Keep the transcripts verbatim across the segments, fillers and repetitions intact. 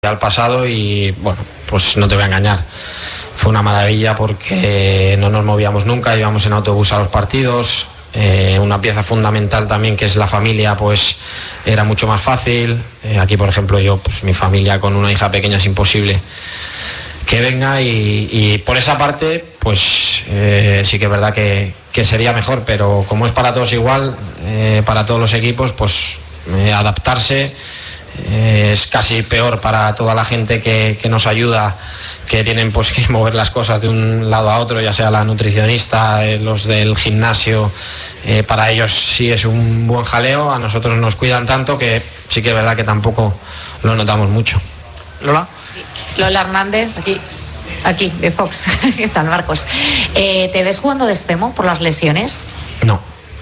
al pasado y bueno, pues no te voy a engañar, fue una maravilla porque no nos movíamos nunca, íbamos en autobús a los partidos, eh, una pieza fundamental también que es la familia, pues era mucho más fácil. Eh, aquí por ejemplo yo, pues mi familia con una hija pequeña es imposible que venga y, y por esa parte pues eh, sí que es verdad que, que sería mejor, pero como es para todos igual, eh, para todos los equipos, pues eh, adaptarse eh, es casi peor para toda la gente que, que nos ayuda, que tienen pues que mover las cosas de un lado a otro, ya sea la nutricionista, eh, los del gimnasio, eh, para ellos sí es un buen jaleo, a nosotros nos cuidan tanto que sí que es verdad que tampoco lo notamos mucho. Lola. Lola Hernández, aquí, aquí, de Fox. ¿Qué tal, Marcos? Eh, ¿Te ves jugando de extremo por las lesiones? No.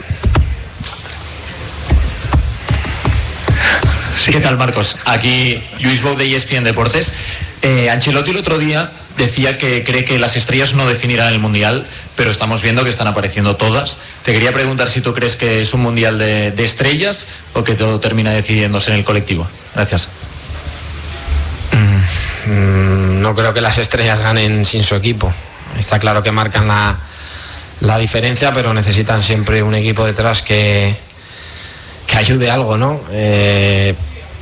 Sí. ¿Qué tal, Marcos? Aquí Lluís Bou de E S P N Deportes. Eh, Ancelotti el otro día decía que cree que las estrellas no definirán el Mundial, pero estamos viendo que están apareciendo todas. Te quería preguntar si tú crees que es un Mundial de, de estrellas o que todo termina decidiéndose en el colectivo. Gracias. No creo que las estrellas ganen sin su equipo. Está claro que marcan la, la diferencia, pero necesitan siempre un equipo detrás que, que ayude algo, ¿no? Eh,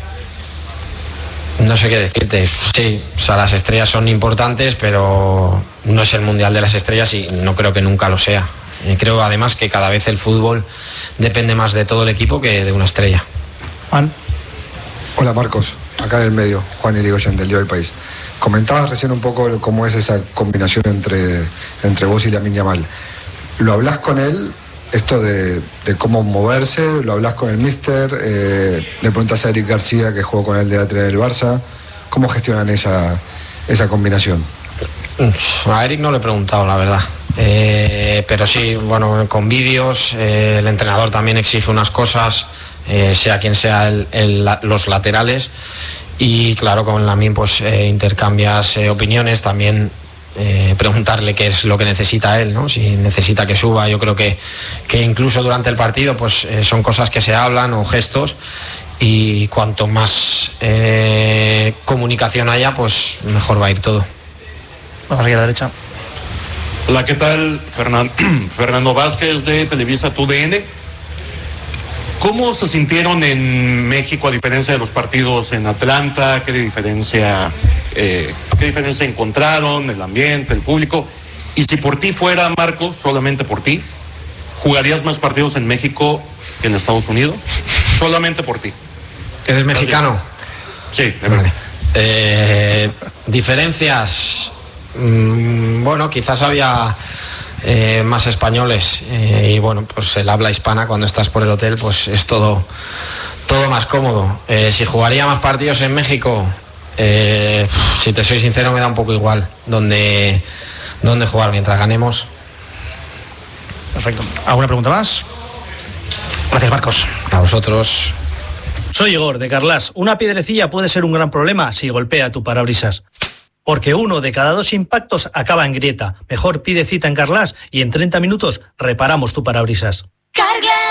no sé qué decirte. Sí, o sea, las estrellas son importantes, pero no es el Mundial de las Estrellas y no creo que nunca lo sea. Eh, creo además que cada vez el fútbol depende más de todo el equipo que de una estrella. Juan. Hola, Marcos. Acá en el medio, Juan Irigoyen, del Diario del País. Comentabas recién un poco cómo es esa combinación entre, entre vos y Lamine Yamal. ¿Lo hablás con él, esto de, de cómo moverse? ¿Lo hablás con el míster? Eh, ¿Le preguntás a Eric García, que jugó con él de lateral del Barça? ¿Cómo gestionan esa, esa combinación? A Eric no le he preguntado, la verdad. Eh, pero sí, bueno, con vídeos, eh, el entrenador también exige unas cosas, eh, sea quien sea el, el, los laterales. Y claro, con Lamine pues eh, intercambias eh, opiniones, también eh, preguntarle qué es lo que necesita él, ¿no? Si necesita que suba, yo creo que, que incluso durante el partido pues eh, son cosas que se hablan o gestos, y cuanto más eh, comunicación haya, pues mejor va a ir todo. Vamos aquí a la derecha. Hola, ¿qué tal? Fernando, Fernando Vázquez de Televisa T U D N. ¿Cómo se sintieron en México a diferencia de los partidos en Atlanta? ¿Qué diferencia, eh, qué diferencia encontraron? El ambiente, el público. Y si por ti fuera, Marco, solamente por ti, ¿jugarías más partidos en México que en Estados Unidos? Solamente por ti. ¿Eres mexicano? Sí, de verdad. Vale. Eh, diferencias. Mm, bueno, quizás había Eh, más españoles eh, y bueno, pues el habla hispana cuando estás por el hotel pues es todo todo más cómodo. Eh, si jugaría más partidos en México, eh, si te soy sincero me da un poco igual donde, donde jugar mientras ganemos. Perfecto. ¿Alguna pregunta más? Gracias, Marcos. A vosotros. Soy Igor de Carlas. Una piedrecilla puede ser un gran problema si golpea tu parabrisas. Porque uno de cada dos impactos acaba en grieta. Mejor pide cita en Carlas y en treinta minutos reparamos tu parabrisas.